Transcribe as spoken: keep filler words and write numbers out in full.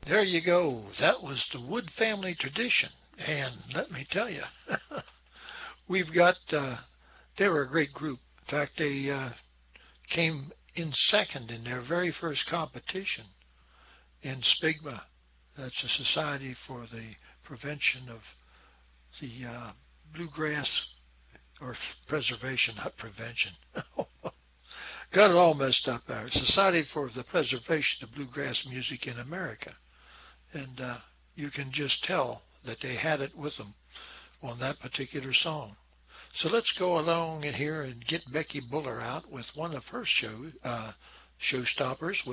There you go. That was the Wood family tradition. And let me tell you, we've got, uh, they were a great group. In fact, they uh, came in second in their very first competition in SPIGMA. That's a Society for the Prevention of the uh, Bluegrass or Preservation, not prevention. Got it all messed up there. Society for the Preservation of Bluegrass Music in America. And uh, you can just tell that they had it with them on that particular song. So let's go along in here and get Becky Buller out with one of her show uh, showstoppers.